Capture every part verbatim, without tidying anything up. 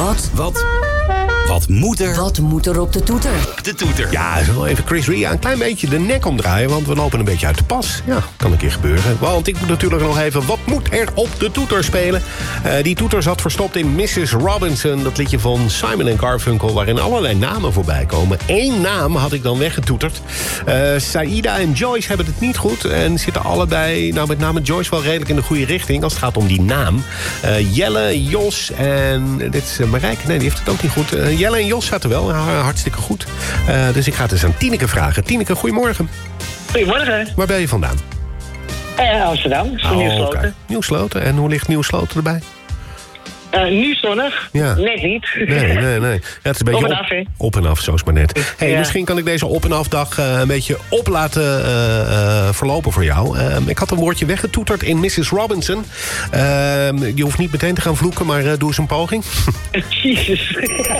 Wat? Wat? Wat moet er? Wat moet er op de toeter? De toeter. Ja, zullen we even Chris Ria een klein beetje de nek omdraaien... want we lopen een beetje uit de pas. Ja, kan een keer gebeuren. Want ik moet natuurlijk nog even... wat moet er op de toeter spelen? Uh, die toeter zat verstopt in missus Robinson... dat liedje van Simon en Garfunkel... waarin allerlei namen voorbij komen. Eén naam had ik dan weggetoeterd. Uh, Saïda en Joyce hebben het niet goed... en zitten allebei, nou met name Joyce... wel redelijk in de goede richting als het gaat om die naam. Uh, Jelle, Jos en... dit is uh, Marijke, nee, die heeft het ook niet goed... Uh, Jelle en Jos zaten wel, hartstikke goed. Uh, dus ik ga het eens aan Tineke vragen. Tineke, goedemorgen. Goedemorgen. Waar ben je vandaan? Uh, Amsterdam, oh, Nieuwsloten. Okay. Nieuwsloten. En hoe ligt Nieuwsloten erbij? Uh, nu zonnig, ja. Net niet. Nee, nee, nee. Ja, het is een beetje op en af, hè? Op en af, zo is maar net. Hey, ja. Misschien kan ik deze op en afdag uh, een beetje op laten uh, uh, verlopen voor jou. Uh, ik had een woordje weggetoeterd in missus Robinson. Uh, je hoeft niet meteen te gaan vloeken, maar uh, doe eens een poging. Jezus.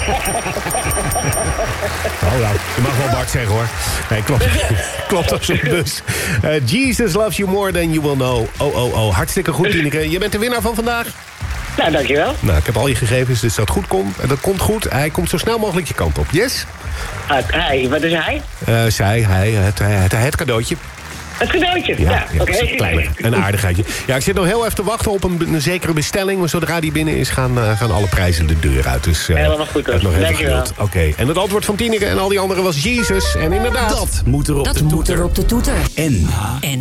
Oh, nou, je mag wel Bart zeggen, hoor. Nee, klopt. Klopt als een bus. Uh, Jesus loves you more than you will know. Oh, oh, oh. Hartstikke goed, Tineke. Je bent de winnaar van vandaag. Nou, dankjewel. Nou, ik heb al je gegevens, dus dat goed komt. En dat komt goed. Hij komt zo snel mogelijk je kant op. Yes? Uh, hij, wat is hij? Uh, zij, hij, het, het, het cadeautje. Het cadeautje? Ja, ja, ja oké. Okay. Kleine, een aardigheidje. Ja, ik zit nog heel even te wachten op een, een zekere bestelling. Maar zodra die binnen is, gaan, uh, gaan alle prijzen de deur uit. Dus, uh, helemaal goed, hoor. Nog even Dankjewel. Oké, okay. En het antwoord van Tineke en al die anderen was Jezus. En inderdaad... Dat moet er op dat de moet toeter. er op de toeter. En... en